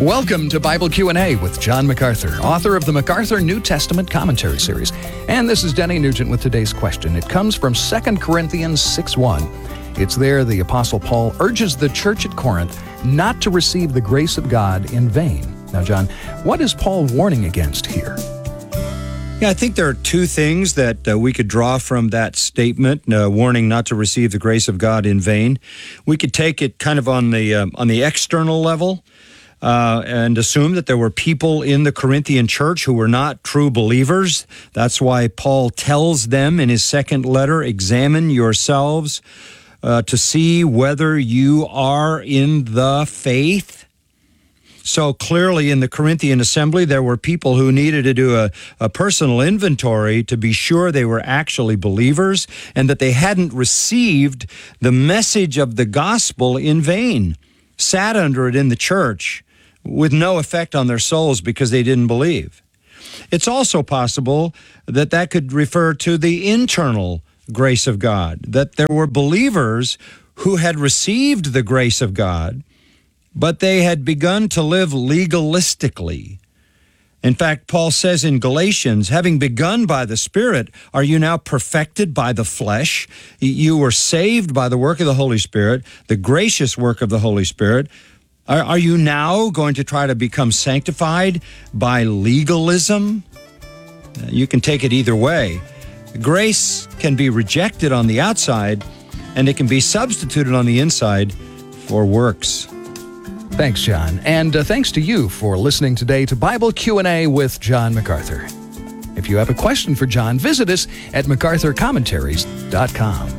Welcome to Bible Q&A with John MacArthur, author of the MacArthur New Testament Commentary Series. And this is Denny Nugent with today's question. It comes from 2 Corinthians 6:1. It's there the Apostle Paul urges the church at Corinth not to receive the grace of God in vain. Now, John, what is Paul warning against here? Yeah, I think there are two things that we could draw from that statement, warning not to receive the grace of God in vain. We could take it kind of on the external level and assume that there were people in the Corinthian church who were not true believers. That's why Paul tells them in his second letter, examine yourselves to see whether you are in the faith. So clearly in the Corinthian assembly, there were people who needed to do a personal inventory to be sure they were actually believers and that they hadn't received the message of the gospel in vain, sat under it in the church with no effect on their souls because they didn't believe. It's also possible that that could refer to the internal grace of God, that there were believers who had received the grace of God, but they had begun to live legalistically. In fact, Paul says in Galatians, having begun by the Spirit, are you now perfected by the flesh? You were saved by the work of the Holy Spirit, the gracious work of the Holy Spirit. Are you now going to try to become sanctified by legalism? You can take it either way. Grace can be rejected on the outside, and it can be substituted on the inside for works. Thanks, John. And thanks to you for listening today to Bible Q&A with John MacArthur. If you have a question for John, visit us at MacArthurCommentaries.com.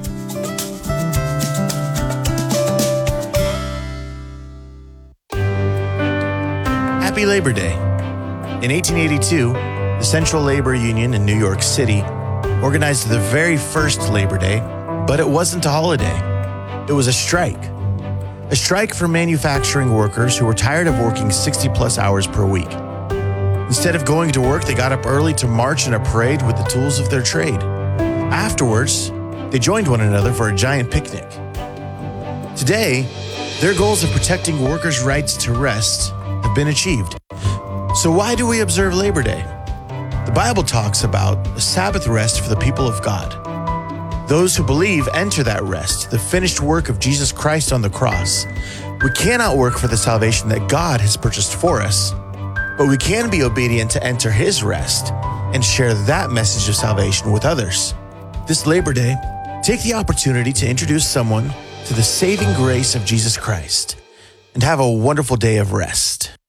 Happy Labor Day. In 1882, the Central Labor Union in New York City organized the very first Labor Day, but it wasn't a holiday. It was a strike. A strike for manufacturing workers who were tired of working 60-plus hours per week. Instead of going to work, they got up early to march in a parade with the tools of their trade. Afterwards, they joined one another for a giant picnic. Today, their goals of protecting workers' rights to rest have been achieved. So why do we observe Labor Day? The Bible talks about a Sabbath rest for the people of God. Those who believe enter that rest, the finished work of Jesus Christ on the cross. We cannot work for the salvation that God has purchased for us, but we can be obedient to enter His rest and share that message of salvation with others. This Labor Day, take the opportunity to introduce someone to the saving grace of Jesus Christ and have a wonderful day of rest.